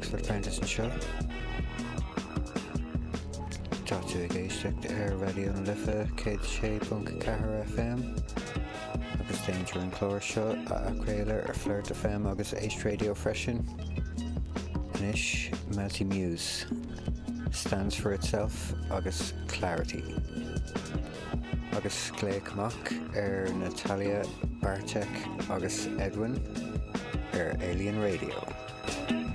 Oxford Prentice and Show. Táú ag éisteacht ar radio na Lifa céad sé bunca 4 FM agus Danger an Clór seo a acréile ar Flirt FM agus Ace Radio Freshen. Inis Melty Muse stands for itself agus clarity. Agus Gléicmach ar Natalia, Bartek agus Edwin ar Alien Radio.